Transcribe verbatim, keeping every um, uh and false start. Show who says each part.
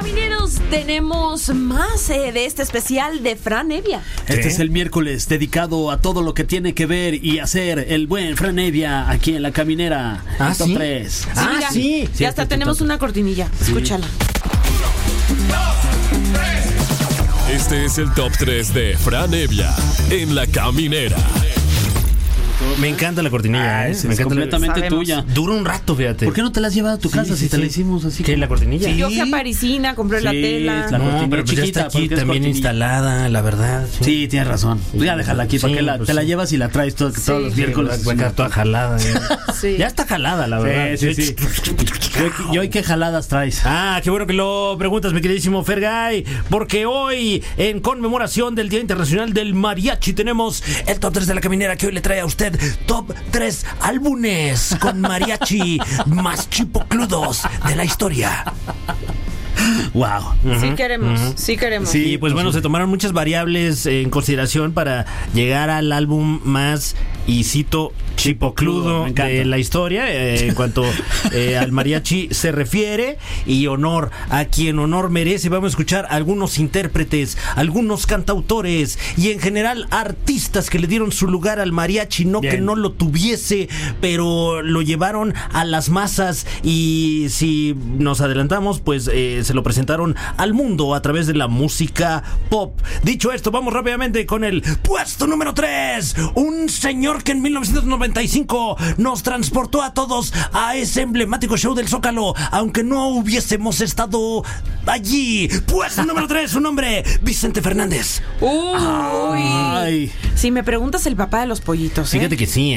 Speaker 1: Camineros, tenemos más eh, de este especial de Fran Evia.
Speaker 2: Este es el miércoles dedicado a todo lo que tiene que ver y hacer el buen Fran Evia aquí en La Caminera.
Speaker 3: Ah,
Speaker 2: Top
Speaker 3: ¿sí?
Speaker 2: tres.
Speaker 1: Sí,
Speaker 3: Ah,
Speaker 1: mira,
Speaker 3: sí.
Speaker 1: Y hasta tenemos una cortinilla. Escúchala.
Speaker 4: Este es el top tres de Fran Evia en La Caminera.
Speaker 3: Me encanta la cortinilla,
Speaker 2: Ah,
Speaker 3: ¿eh?
Speaker 2: es
Speaker 3: Me encanta
Speaker 2: completamente
Speaker 1: Sabemos.
Speaker 2: tuya.
Speaker 3: la... Dura un rato, fíjate.
Speaker 2: ¿Por qué no te la has llevado a tu
Speaker 3: Sí,
Speaker 2: casa
Speaker 3: sí,
Speaker 2: si te
Speaker 3: sí.
Speaker 2: la hicimos así?
Speaker 3: ¿Qué, la cortinilla?
Speaker 1: Yo fui a Parisina, compré la
Speaker 2: Sí,
Speaker 1: tela.
Speaker 2: la
Speaker 3: No,
Speaker 2: cortinilla
Speaker 3: pero pues ya
Speaker 2: chiquita,
Speaker 3: está aquí
Speaker 2: porque es
Speaker 3: también
Speaker 2: cortinilla.
Speaker 3: instalada, la verdad.
Speaker 2: Sí, tienes razón. Pues ya déjala aquí, para
Speaker 3: Sí,
Speaker 2: que la,
Speaker 3: pues
Speaker 2: te la
Speaker 3: sí.
Speaker 2: llevas y la traes todo- todos los
Speaker 3: Sí,
Speaker 2: miércoles.
Speaker 3: va a quedar toda jalada. ¿eh?
Speaker 1: Sí.
Speaker 3: Ya está jalada, la verdad.
Speaker 2: Sí, sí, sí. Yo, yo, ¿y qué jaladas traes?
Speaker 3: Ah, qué bueno que lo preguntas, mi queridísimo Fergay, porque hoy, en conmemoración del Día Internacional del Mariachi, tenemos el top tres de La Caminera, que hoy le trae a usted top tres álbumes con mariachi más chipocludos de la historia.
Speaker 2: Wow.
Speaker 1: Sí queremos, sí queremos.
Speaker 3: Sí, pues bueno, se tomaron muchas variables en consideración para llegar al álbum más, y cito, chipocludo
Speaker 2: Me encanta.
Speaker 3: de la historia, eh, en cuanto eh, al mariachi se refiere, y honor a quien honor merece. Vamos a escuchar algunos intérpretes, algunos cantautores y en general artistas que le dieron su lugar al mariachi, no
Speaker 2: Bien.
Speaker 3: que no lo tuviese, pero lo llevaron a las masas, y si nos adelantamos, pues eh, se lo presentaron al mundo a través de la música pop. Dicho esto, vamos rápidamente con el puesto número tres. Un señor que en mil novecientos noventa y cinco nos transportó a todos a ese emblemático show del Zócalo, aunque no hubiésemos estado allí. Puesto número tres, un hombre, Vicente Fernández.
Speaker 1: Uy.
Speaker 2: Ay.
Speaker 1: Si me preguntas, el papá de los pollitos. ¿eh?
Speaker 3: Fíjate que sí,